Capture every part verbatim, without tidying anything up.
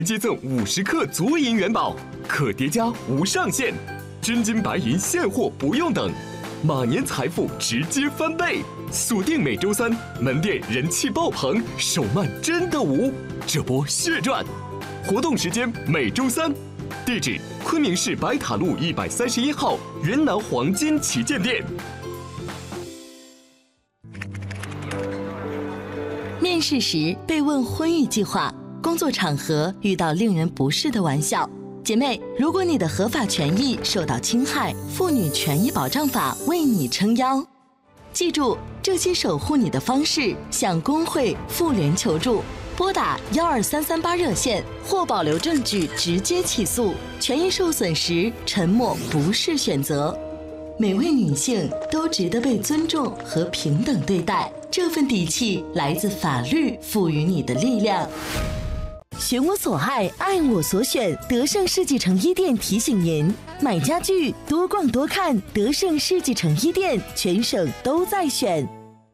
接赠五十克足银元宝，可叠加无上限，真金白银现货不用等，马年财富直接翻倍。锁定每周三，门店人气爆棚，手慢真的无，这波血赚。活动时间每周三，地址昆明市白塔路一百三十一号云南黄金旗舰店。 面试时被问婚育计划，工作场合遇到令人不适的玩笑。姐妹，如果你的合法权益受到侵害，妇女权益保障法为你撑腰。记住这些守护你的方式，向工会、妇联求助，拨打幺二三三八热线或保留证据直接起诉。权益受损时，沉默不是选择。每位女性都值得被尊重和平等对待，这份底气来自法律赋予你的力量。选我所爱，爱我所选。德胜世纪城一店提醒您：买家具多逛多看，德胜世纪城一店全省都在选。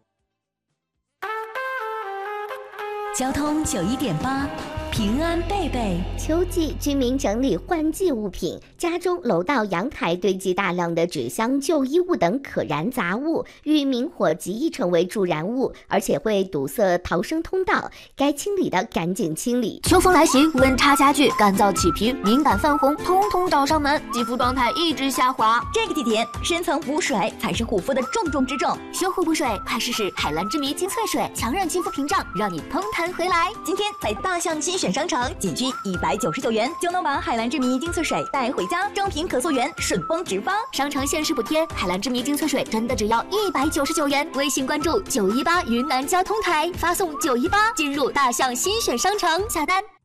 交通九一点八。平安贝贝， 秋季居民整理换季物品，家中楼道、阳台堆积大量的纸箱、旧衣物等可燃杂物，遇明火极易成为助燃物，而且会堵塞逃生通道。该清理的赶紧清理。 秋风来袭，温差加剧，干燥起皮、敏感泛红，通通找上门，肌肤状态一直下滑。 这个地点，深层补水才是护肤的重中之重。 修护补水，快试试海蓝之谜精粹水，强韧肌肤屏障，让你通弹回来。 今天在大象新选商城，仅需一百九十九元就能把海蓝之谜精粹水带回家，正品可溯源，顺丰直发。 商城限时补贴，海蓝之谜精粹水真的只要一百九十九元。微信关注九一八云南交通台，发送九一八进入大象新选商城下单。